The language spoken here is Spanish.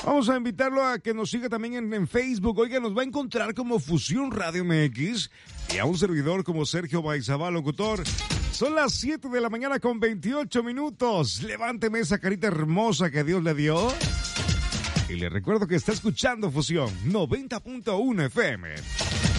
Vamos a invitarlo a que nos siga también en Facebook. Oiga, nos va a encontrar como Fusión Radio MX y a un servidor como Sergio Baizabal, locutor. Son las 7 de la mañana con 28 minutos. Levánteme esa carita hermosa que Dios le dio. Y le recuerdo que está escuchando Fusión 90.1 FM.